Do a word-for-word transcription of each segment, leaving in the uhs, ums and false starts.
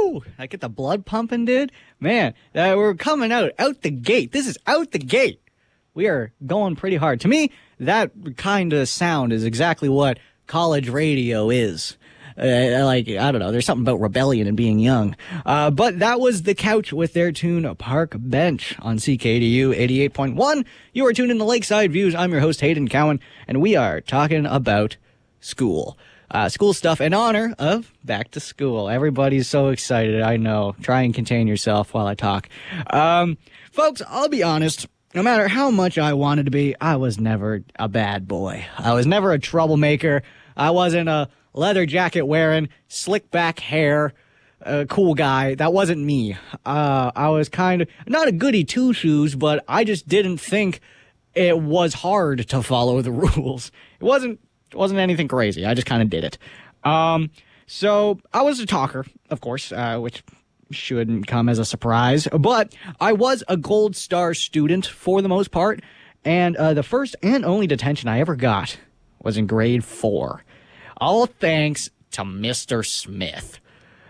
woo! I get the blood pumping, dude. Man, uh, we're coming out, out the gate. This is out the gate. We are going pretty hard. To me, that kind of sound is exactly what college radio is. Uh, like, I don't know, there's something about rebellion and being young. Uh, but that was The Couch with their tune Park Bench on C K D U eighty-eight point one. You are tuned in to Lakeside Views. I'm your host, Hayden Cowan, and we are talking about school. Uh, school stuff in honor of back to school. Everybody's so excited, I know. Try and contain yourself while I talk. Um, folks, I'll be honest. No matter how much I wanted to be, I was never a bad boy. I was never a troublemaker. I wasn't a leather jacket wearing, slick back hair, uh, cool guy. That wasn't me. Uh, I was kind of, not a goody two-shoes, but I just didn't think it was hard to follow the rules. It wasn't, it wasn't anything crazy. I just kind of did it. Um, so I was a talker, of course, uh, which shouldn't come as a surprise, but I was a Gold Star student for the most part, and uh, the first and only detention I ever got was in grade four. All thanks to Mister Smith.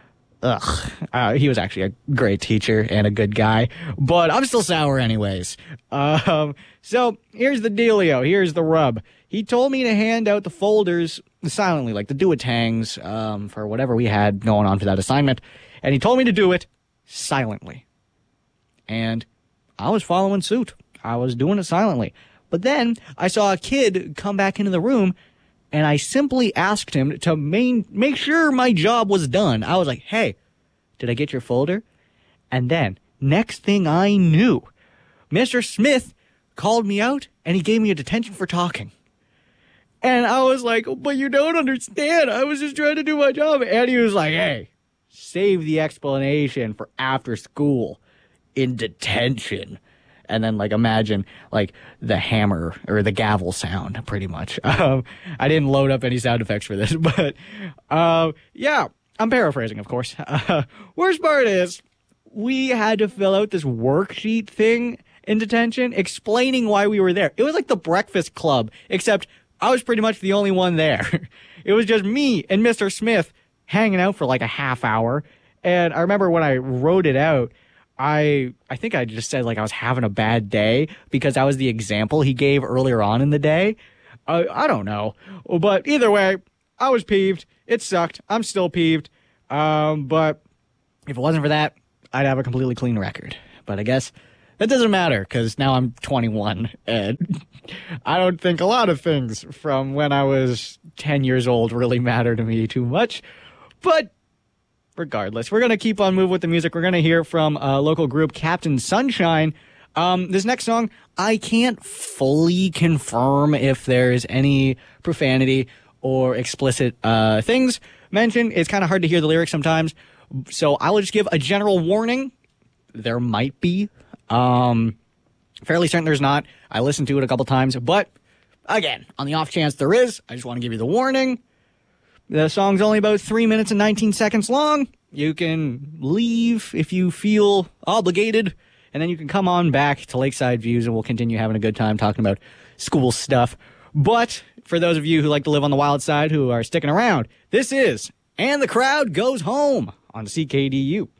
Ugh. Uh, he was actually a great teacher and a good guy, but I'm still sour anyways. Um, so here's the dealio. Here's the rub. He told me to hand out the folders silently, like the do-it-tangs, um, for whatever we had going on for that assignment. And he told me to do it silently. And I was following suit. I was doing it silently. But then I saw a kid come back into the room, and I simply asked him to main, make sure my job was done. I was like, hey, did I get your folder? And then, next thing I knew, Mister Smith called me out, and he gave me a detention for talking. And I was like, but you don't understand. I was just trying to do my job. And he was like, hey, save the explanation for after school in detention. And then, like, imagine, like, the hammer or the gavel sound, pretty much. Um, I didn't load up any sound effects for this, but, uh, yeah, I'm paraphrasing, of course. Uh, worst part is, we had to fill out this worksheet thing in detention explaining why we were there. It was like the Breakfast Club, except I was pretty much the only one there. It was just me and Mister Smith hanging out for like a half hour. And I remember when I wrote it out, I I think I just said like I was having a bad day because that was the example he gave earlier on in the day. Uh, I don't know. But either way, I was peeved. It sucked. I'm still peeved. Um, but if it wasn't for that, I'd have a completely clean record. But I guess that doesn't matter because now I'm twenty-one and I don't think a lot of things from when I was ten years old really matter to me too much. But regardless, we're going to keep on moving with the music. We're going to hear from a local group, Captain Sunshine. Um, this next song, I can't fully confirm if there's any profanity or explicit uh, things mentioned. It's kind of hard to hear the lyrics sometimes. So I will just give a general warning. There might be. Um, fairly certain there's not. I listened to it a couple times. But again, on the off chance there is, I just want to give you the warning. The song's only about three minutes and nineteen seconds long. You can leave if you feel obligated, and then you can come on back to Lakeside Views, and we'll continue having a good time talking about school stuff. But for those of you who like to live on the wild side who are sticking around, this is And the Crowd Goes Home on C K D U.